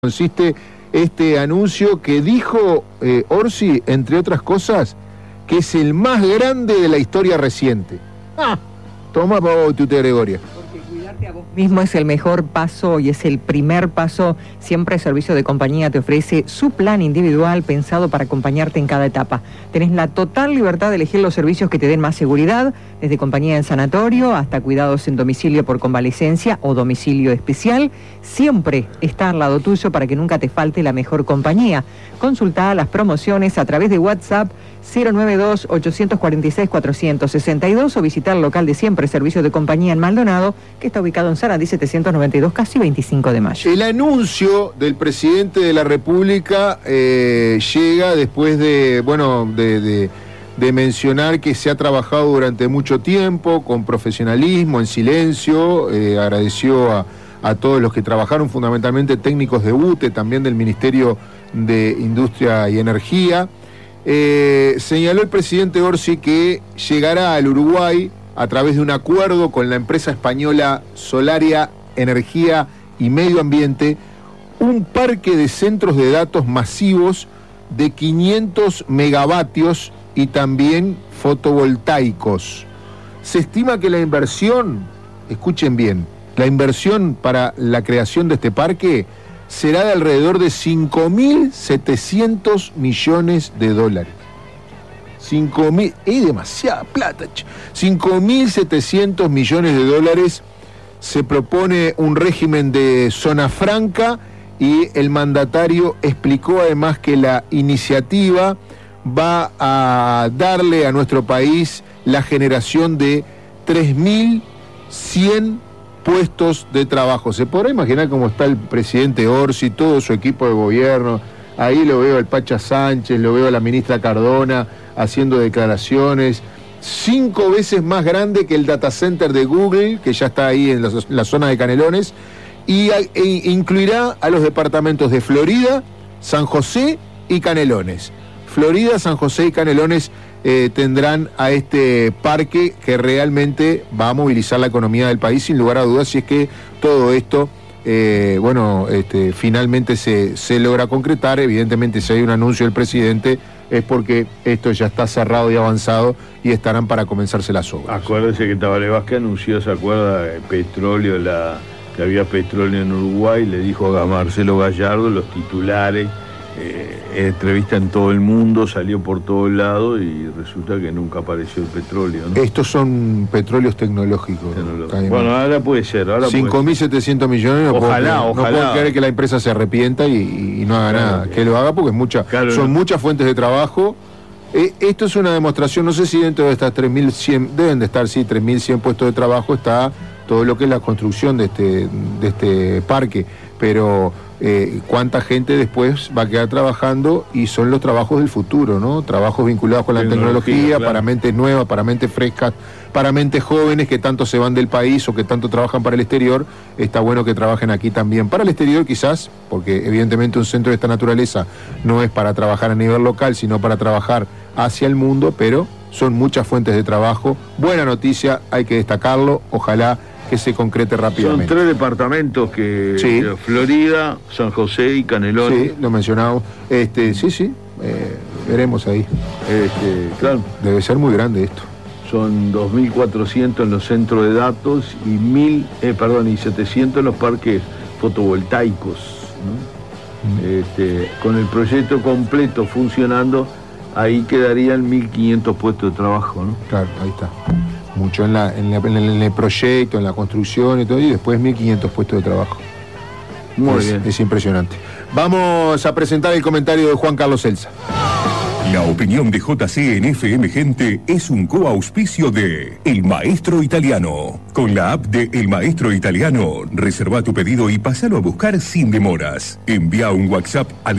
Consiste este anuncio que dijo Orsi, entre otras cosas, que es el más grande de la historia reciente. Toma para vos, Tute Gregoria. Porque cuidarte a vos mismo es el mejor paso y es el primer paso. Siempre el servicio de compañía te ofrece su plan individual pensado para acompañarte en cada etapa. Tenés la total libertad de elegir los servicios que te den más seguridad, desde compañía en sanatorio hasta cuidados en domicilio por convalecencia o domicilio especial. Siempre está al lado tuyo para que nunca te falte la mejor compañía. Consultá las promociones a través de WhatsApp 092-846-462 o visitar el local de siempre, servicio de compañía en Maldonado, que está ubicado en Sarandí 792, casi 25 de mayo. El anuncio del presidente de la República llega después de mencionar que se ha trabajado durante mucho tiempo, con profesionalismo, en silencio. Agradeció a todos los que trabajaron, fundamentalmente técnicos de UTE, también del Ministerio de Industria y Energía. Señaló el presidente Orsi que llegará al Uruguay a través de un acuerdo con la empresa española Solaria Energía y Medio Ambiente, un parque de centros de datos masivos de 500 megavatios y también fotovoltaicos. Se estima que la inversión, escuchen bien, la inversión para la creación de este parque será de alrededor de 5.700 millones de dólares. 5.000, es demasiada plata. 5.700 millones de dólares. Se propone un régimen de zona franca y el mandatario explicó además que la iniciativa va a darle a nuestro país la generación de 3.100 puestos de trabajo. Se podrá imaginar cómo está el presidente Orsi, todo su equipo de gobierno. Ahí lo veo al Pacha Sánchez, lo veo a la ministra Cardona haciendo declaraciones. 5 veces más grande que el data center de Google, que ya está ahí en la zona de Canelones, e incluirá a los departamentos de Florida, San José y Canelones. Florida, San José y Canelones tendrán a este parque que realmente va a movilizar la economía del país, sin lugar a dudas, si es que todo esto finalmente se logra concretar. Evidentemente, si hay un anuncio del presidente es porque esto ya está cerrado y avanzado y estarán para comenzarse las obras. Acuérdese que Tabaré Vázquez anunció, ¿se acuerda? Petróleo, que había petróleo en Uruguay, le dijo a Marcelo Gallardo, los titulares, entrevista en todo el mundo, salió por todos lados y resulta que nunca apareció el petróleo, ¿no? Estos son petróleos tecnológicos. Bueno, ahora puede ser. 5.700 millones. Ojalá. No puedo creer que la empresa se arrepienta y no haga nada. Que lo haga porque son muchas fuentes de trabajo. Esto es una demostración, no sé si dentro de estas 3.100, deben de estar, 3.100 puestos de trabajo está todo lo que es la construcción de este parque, pero cuánta gente después va a quedar trabajando, y son los trabajos del futuro, ¿no? Trabajos vinculados con la tecnología, claro. Para mentes nuevas, para mentes frescas, para mentes jóvenes que tanto se van del país o que tanto trabajan para el exterior. Está bueno que trabajen aquí también. Para el exterior quizás, porque evidentemente un centro de esta naturaleza no es para trabajar a nivel local, sino para trabajar hacia el mundo, pero son muchas fuentes de trabajo. Buena noticia, hay que destacarlo, ojalá que se concrete rápidamente. Son 3 departamentos que sí. Florida, San José y Canelones. Sí, lo mencionamos. Veremos ahí. Claro. Debe ser muy grande esto. Son 2.400 en los centros de datos y 700 en los parques fotovoltaicos, ¿no? Con el proyecto completo funcionando, ahí quedarían 1.500 puestos de trabajo, ¿no? Claro, ahí está. Mucho en el proyecto, en la construcción y todo, y después 1.500 puestos de trabajo. Muy bien. Es impresionante. Vamos a presentar el comentario de Juan Carlos Celsa. La opinión de JC en FM Gente es un coauspicio de El Maestro Italiano. Con la app de El Maestro Italiano, reserva tu pedido y pásalo a buscar sin demoras. Envía un WhatsApp al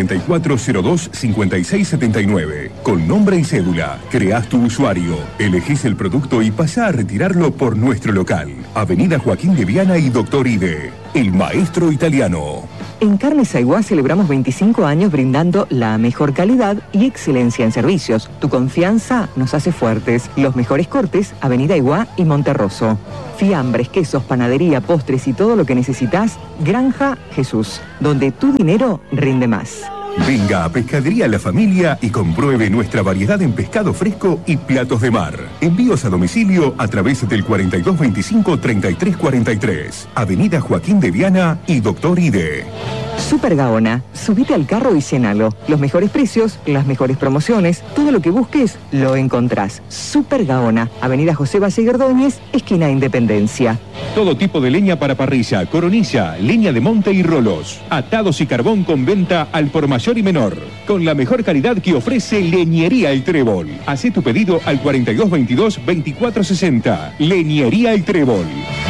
094-02-5679. Con nombre y cédula, creás tu usuario, elegís el producto y pasá a retirarlo por nuestro local. Avenida Joaquín de Viana y Doctor Ide. El Maestro Italiano. En Carnes Aiguá celebramos 25 años brindando la mejor calidad y excelencia en servicios. Tu confianza nos hace fuertes. Los mejores cortes, Avenida Aiguá y Monterroso. Fiambres, quesos, panadería, postres y todo lo que necesitas, Granja Jesús, donde tu dinero rinde más. Venga a Pescadería La Familia y compruebe nuestra variedad en pescado fresco y platos de mar. Envíos a domicilio a través del 4225-3343. Avenida Joaquín de Viana y Doctor Ide. Super Gaona, subite al carro y llénalo. Los mejores precios, las mejores promociones, todo lo que busques, lo encontrás. Super Gaona, Avenida José Valle y Ordóñez, esquina Independencia. Todo tipo de leña para parrilla, coronilla, leña de monte y rolos. Atados y carbón con venta al por mayor y menor. Con la mejor calidad que ofrece Leñería El Trébol. Hacé tu pedido al 4222-2460. Leñería El Trébol.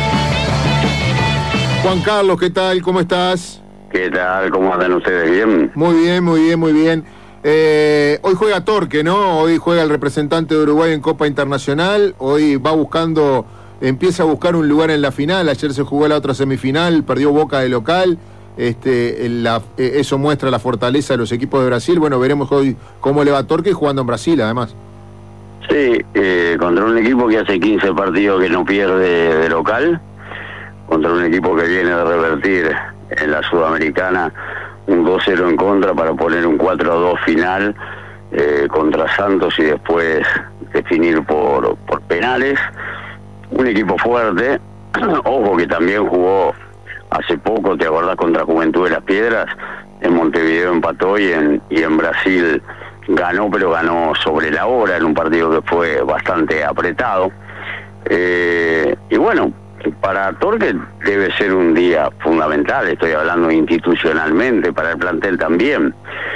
Juan Carlos, ¿qué tal? ¿Cómo estás? ¿Qué tal? ¿Cómo andan ustedes? ¿Bien? Muy bien, muy bien, muy bien. Hoy juega Torque, ¿no? Hoy juega el representante de Uruguay en Copa Internacional. Hoy empieza a buscar un lugar en la final. Ayer se jugó la otra semifinal, perdió Boca de local. Eso muestra la fortaleza de los equipos de Brasil. Bueno, veremos hoy cómo le va a Torque jugando en Brasil, además. Sí, contra un equipo que hace 15 partidos que no pierde de local, contra un equipo que viene de revertir en la Sudamericana un 2-0 en contra para poner un 4-2 final contra Santos y después definir por penales. Un equipo fuerte, ojo que también jugó hace poco, ¿te acordás? Contra Juventud de las Piedras, en Montevideo empató y en Brasil ganó, pero ganó sobre la hora en un partido que fue bastante apretado. Y bueno, para Torque debe ser un día fundamental, estoy hablando institucionalmente, para el plantel también.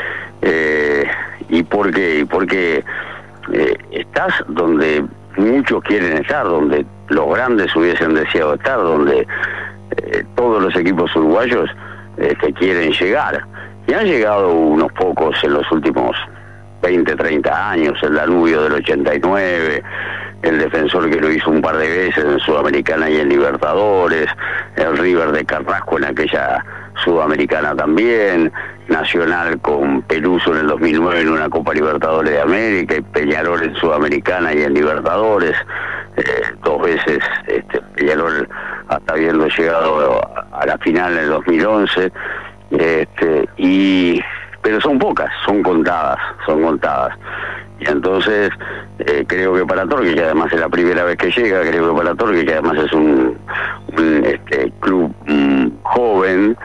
¿Y por qué? Porque estás donde muchos quieren estar, donde los grandes hubiesen deseado estar, donde todos los equipos uruguayos quieren llegar. Y han llegado unos pocos en los últimos 20, 30 años, el Danubio del 89, el Defensor que lo hizo un par de veces en Sudamericana y en Libertadores, el River de Carrasco en aquella Sudamericana también, Nacional con Peluso en el 2009 en una Copa Libertadores de América, y Peñarol en Sudamericana y en Libertadores, 2 veces Peñarol hasta habiendo llegado a la final en el 2011, pero son pocas, son contadas. Y entonces creo que para Torque, que además es la primera vez que llega, creo que para Torque, que además es un club joven,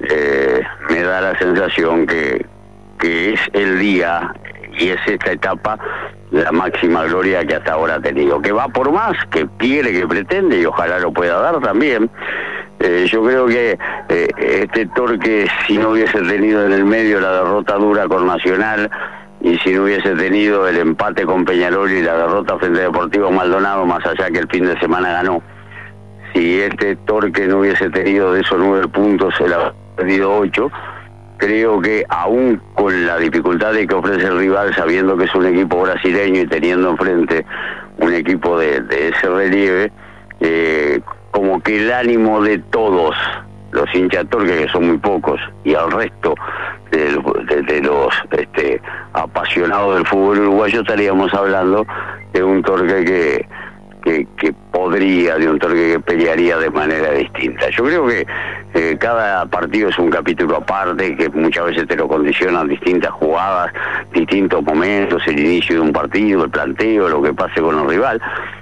me da la sensación que es el día y es esta etapa la máxima gloria que hasta ahora ha tenido, que va por más, que quiere, que pretende y ojalá lo pueda dar también. Yo creo que este Torque, si no hubiese tenido en el medio la derrota dura con Nacional y si no hubiese tenido el empate con Peñarol y la derrota frente a Deportivo Maldonado, más allá que el fin de semana ganó, si este Torque no hubiese tenido de esos 9 puntos, él ha perdido 8, creo que aún con la dificultad de que ofrece el rival, sabiendo que es un equipo brasileño y teniendo enfrente un equipo de ese relieve, como que el ánimo de todos los hinchas Torque, que son muy pocos, y al resto de los apasionados del fútbol uruguayo, estaríamos hablando de un Torque que podría, de un Torque que pelearía de manera distinta. Yo creo que cada partido es un capítulo aparte, que muchas veces te lo condicionan distintas jugadas, distintos momentos, el inicio de un partido, el planteo, lo que pase con el rival,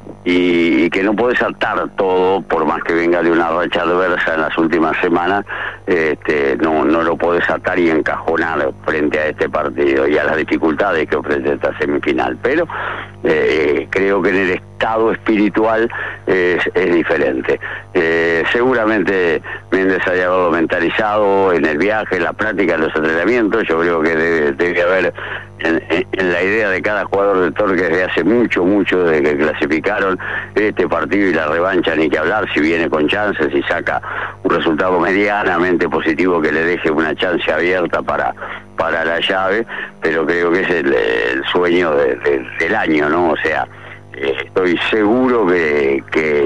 y que no podés atar todo, por más que venga de una racha adversa en las últimas semanas, no lo podés atar y encajonar frente a este partido y a las dificultades que ofrece esta semifinal. Pero creo que en el estado espiritual es diferente. Seguramente Méndez haya hablado mentalizado en el viaje, en la práctica, en los entrenamientos. Yo creo que debe haber en la idea de cada jugador de Torque desde hace mucho, desde que clasificaron este partido y la revancha, ni que hablar, si viene con chances y saca un resultado medianamente positivo que le deje una chance abierta para la llave, pero creo que es el sueño del año, ¿no? O sea, estoy seguro que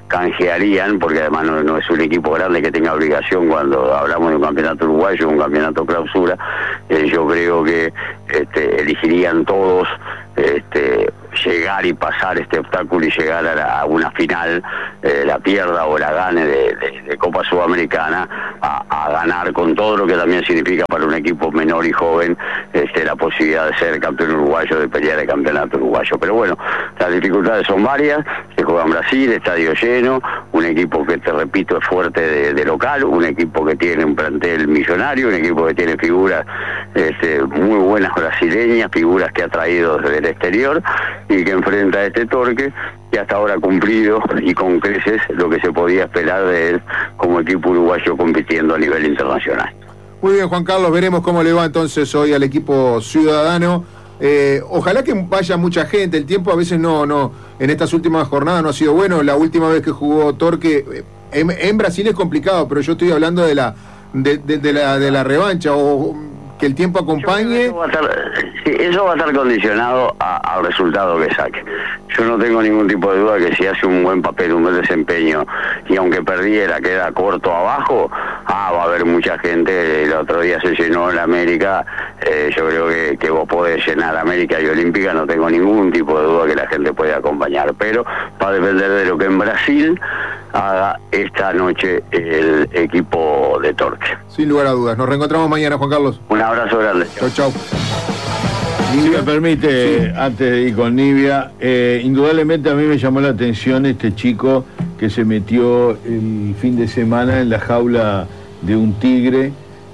canjearían, porque además no es un equipo grande que tenga obligación cuando hablamos de un campeonato uruguayo, un campeonato clausura. Yo creo que elegirían todos llegar y pasar este obstáculo y llegar a una final, la pierda o la gane de Copa Sudamericana, a ganar con todo lo que también significa para un equipo menor y joven la posibilidad de ser campeón uruguayo, de pelear el campeonato uruguayo. Pero bueno, las dificultades son varias, se juega en Brasil, estadio lleno, un equipo que, te repito, es fuerte de local, un equipo que tiene un plantel millonario, un equipo que tiene figuras muy buenas brasileñas, figuras que ha traído desde el exterior, y que enfrenta a este Torque, que hasta ahora ha cumplido y con creces lo que se podía esperar de él como equipo uruguayo compitiendo a nivel internacional. Muy bien, Juan Carlos, veremos cómo le va entonces hoy al equipo ciudadano. Ojalá que vaya mucha gente. El tiempo a veces no en estas últimas jornadas no ha sido bueno. La última vez que jugó Torque en Brasil es complicado, pero yo estoy hablando de la revancha, o que el tiempo acompañe. Eso va a estar condicionado al resultado que saque. Yo no tengo ningún tipo de duda que si hace un buen papel, un buen desempeño, y aunque perdiera, queda corto abajo, va a haber mucha gente. El otro día se llenó en la América, yo creo que vos podés llenar América y Olímpica, no tengo ningún tipo de duda que la gente puede acompañar, pero va a depender de lo que en Brasil haga esta noche el equipo de Torque. Sin lugar a dudas. Nos reencontramos mañana, Juan Carlos. Un abrazo grande. Chau. Si me permite, antes de ir con Nivia, indudablemente a mí me llamó la atención este chico que se metió el fin de semana en la jaula de un tigre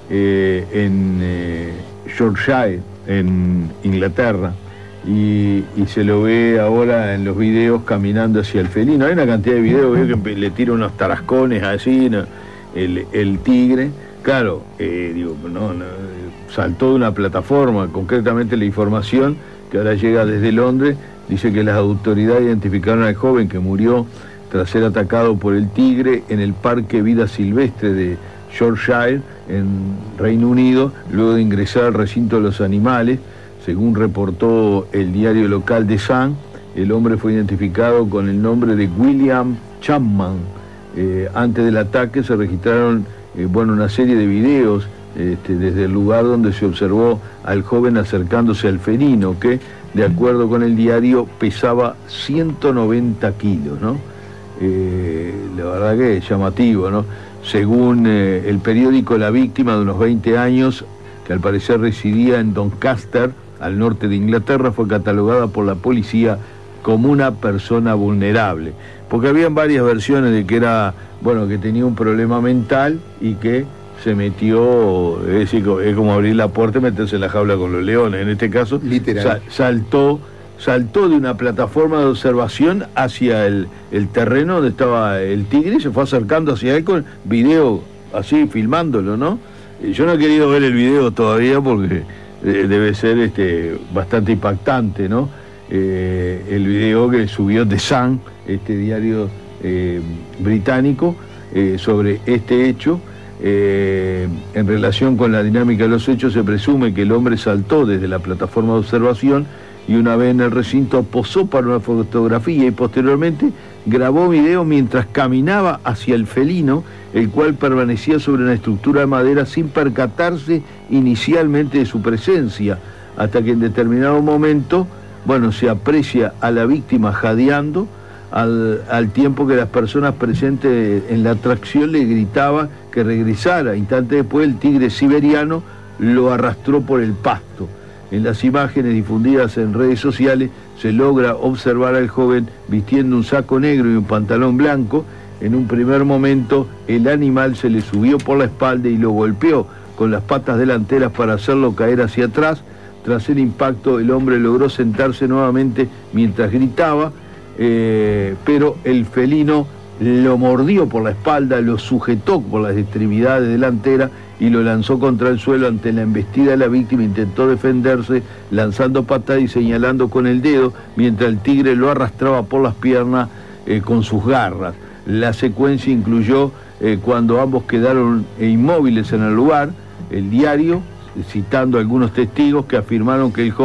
en Yorkshire, en Inglaterra, y se lo ve ahora en los videos caminando hacia el felino. Hay una cantidad de videos, veo que le tira unos tarascones así, ¿no? El tigre. Claro, saltó de una plataforma. Concretamente la información que ahora llega desde Londres dice que las autoridades identificaron al joven que murió tras ser atacado por el tigre en el Parque Vida Silvestre de Yorkshire, en Reino Unido, luego de ingresar al recinto de los animales. Según reportó el diario local The Sun, el hombre fue identificado con el nombre de William Chapman. Antes del ataque se registraron una serie de videos desde el lugar donde se observó al joven acercándose al felino, que, de acuerdo con el diario, pesaba 190 kilos, ¿no? La verdad que es llamativo, ¿no? Según el periódico, la víctima, de unos 20 años, que al parecer residía en Doncaster, al norte de Inglaterra, fue catalogada por la policía como una persona vulnerable, porque habían varias versiones de que era, que tenía un problema mental y que se metió, es como abrir la puerta y meterse en la jaula con los leones. En este caso, literal, saltó de una plataforma de observación hacia el terreno donde estaba el tigre y se fue acercando hacia él con video así, filmándolo, ¿no? Yo no he querido ver el video todavía porque debe ser bastante impactante, ¿no? El video que subió The Sun, este diario británico, sobre este hecho. En relación con la dinámica de los hechos, se presume que el hombre saltó desde la plataforma de observación y, una vez en el recinto, posó para una fotografía y posteriormente grabó video mientras caminaba hacia el felino, el cual permanecía sobre una estructura de madera sin percatarse inicialmente de su presencia, hasta que en determinado momento, se aprecia a la víctima jadeando, al tiempo que las personas presentes en la atracción le gritaban que regresara. Instante después, el tigre siberiano lo arrastró por el pasto. En las imágenes difundidas en redes sociales se logra observar al joven vistiendo un saco negro y un pantalón blanco. En un primer momento, el animal se le subió por la espalda y lo golpeó con las patas delanteras para hacerlo caer hacia atrás. Tras el impacto, el hombre logró sentarse nuevamente mientras gritaba, pero el felino lo mordió por la espalda, lo sujetó por las extremidades delanteras y lo lanzó contra el suelo. Ante la embestida de la víctima, intentó defenderse lanzando patadas y señalando con el dedo, mientras el tigre lo arrastraba por las piernas con sus garras. La secuencia incluyó cuando ambos quedaron inmóviles en el lugar. El diario, citando a algunos testigos que afirmaron que el joven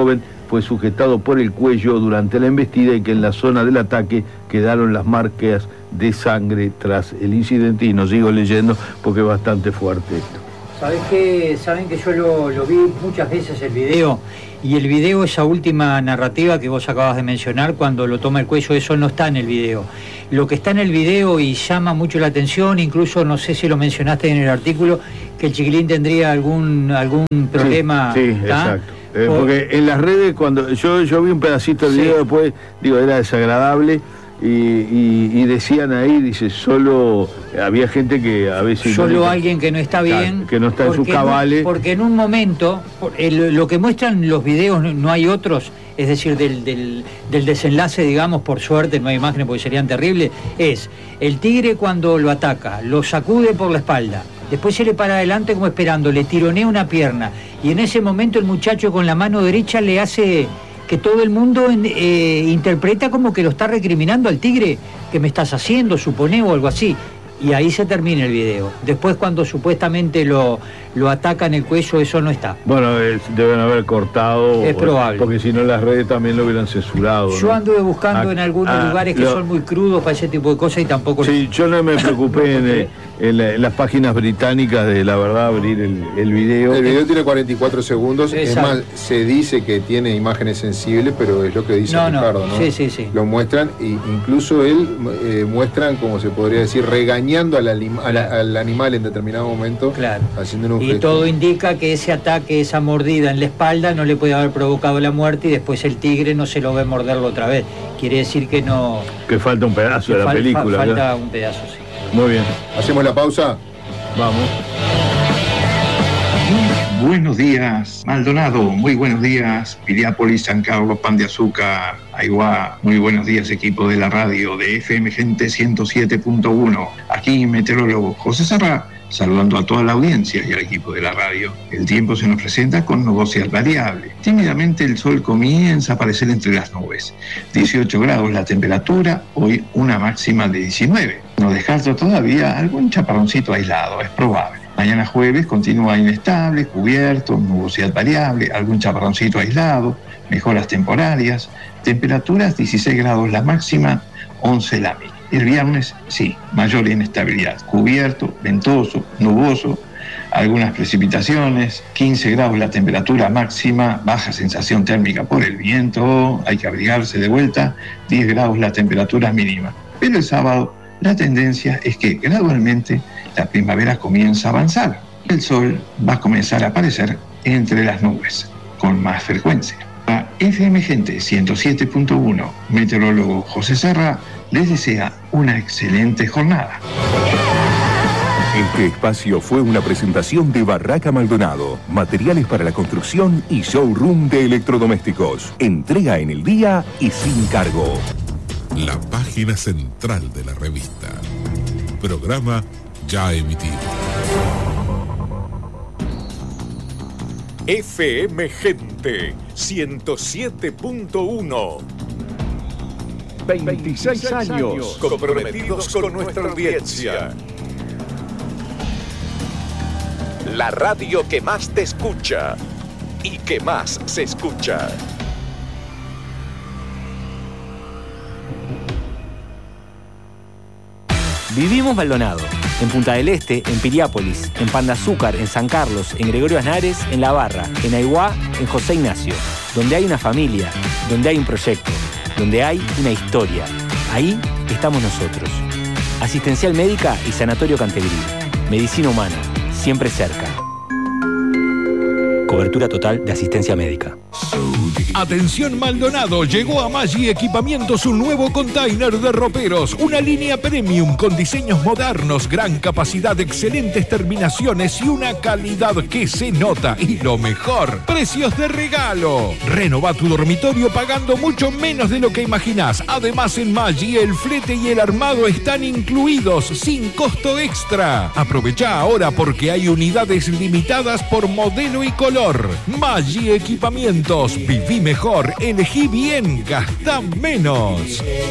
fue sujetado por el cuello durante la embestida y que en la zona del ataque quedaron las marcas de sangre tras el incidente, y no sigo leyendo porque es bastante fuerte esto. Saben que yo lo vi muchas veces el video, y el video, esa última narrativa que vos acabas de mencionar, cuando lo toma el cuello, eso no está en el video. Lo que está en el video y llama mucho la atención, incluso no sé si lo mencionaste en el artículo, que el chiquilín tendría algún problema. Sí, exacto. Porque en las redes, cuando yo vi un pedacito del video, después, era desagradable. Y decían ahí, dice, solo había gente que a veces... Solo alguien que no está bien. Que no está en sus cabales. Porque en un momento, lo que muestran los videos, no hay otros, es decir, del desenlace, digamos, por suerte, no hay imágenes porque serían terribles, es el tigre cuando lo ataca, lo sacude por la espalda, después se le para adelante como esperando, le tironea una pierna, y en ese momento el muchacho con la mano derecha le hace... que todo el mundo interpreta como que lo está recriminando al tigre, que me estás haciendo, supone, o algo así. Y ahí se termina el video. Después, cuando supuestamente lo atacan el cuello, eso no está. Bueno, deben haber cortado. Es probable. Porque si no, las redes también lo hubieran censurado. Yo anduve buscando en algunos lugares que son muy crudos para ese tipo de cosas y tampoco... Sí, yo no me preocupé en las páginas británicas de La Verdad abrir el video. El video tiene 44 segundos. Exacto. Es más, se dice que tiene imágenes sensibles, pero es lo que dice Ricardo, ¿no? Sí. Lo muestran, e incluso muestran, como se podría decir, regañando al animal en determinado momento. Claro. Haciendo un y gesto. todo indica que ese ataque, esa mordida en la espalda no le puede haber provocado la muerte, y después el tigre no se lo ve morderlo otra vez. Quiere decir que no... Que falta un pedazo de la película. Falta un pedazo, sí. Muy bien. ¿Hacemos la pausa? Vamos. Buenos días, Maldonado. Muy buenos días, Piriápolis, San Carlos, Pan de Azúcar, Aiguá. Muy buenos días, equipo de la radio de FM Gente 107.1. Aquí, meteorólogo José Serra, saludando a toda la audiencia y al equipo de la radio. El tiempo se nos presenta con nubosidad variable. Tímidamente el sol comienza a aparecer entre las nubes. 18 grados la temperatura, hoy una máxima de 19. No descarto todavía algún chaparroncito aislado, es probable. Mañana jueves continúa inestable, cubierto, nubosidad variable, algún chaparroncito aislado, mejoras temporarias, temperaturas 16 grados la máxima, 11 la mínima. El viernes, sí, mayor inestabilidad, cubierto, ventoso, nuboso, algunas precipitaciones, 15 grados la temperatura máxima, baja sensación térmica por el viento, hay que abrigarse de vuelta, 10 grados la temperatura mínima. Pero el sábado la tendencia es que gradualmente la primavera comienza a avanzar. El sol va a comenzar a aparecer entre las nubes con más frecuencia. A FM Gente 107.1, meteorólogo José Serra, les desea una excelente jornada. Este espacio fue una presentación de Barraca Maldonado, materiales para la construcción y showroom de electrodomésticos. Entrega en el día y sin cargo. La página central de la revista. Programa ya emitido. FM Gente 107.1. 26 años comprometidos con nuestra audiencia. La radio que más te escucha y que más se escucha. Vivimos Maldonado, en Punta del Este, en Piriápolis, en Pan de Azúcar, en San Carlos, en Gregorio Aznares, en La Barra, en Aiguá, en José Ignacio. Donde hay una familia, donde hay un proyecto, donde hay una historia. Ahí estamos nosotros. Asistencial Médica y Sanatorio Cantegrí. Medicina Humana, siempre cerca. Cobertura total de asistencia médica. Atención Maldonado, llegó a Maggi Equipamientos un nuevo container de roperos, una línea premium con diseños modernos, gran capacidad, excelentes terminaciones y una calidad que se nota. Y lo mejor, precios de regalo. Renova tu dormitorio pagando mucho menos de lo que imaginás. Además en Maggi el flete y el armado están incluidos sin costo extra. Aprovecha ahora porque hay unidades limitadas por modelo y color. Maggi Equipamientos, viví mejor, elegí bien, gastá menos.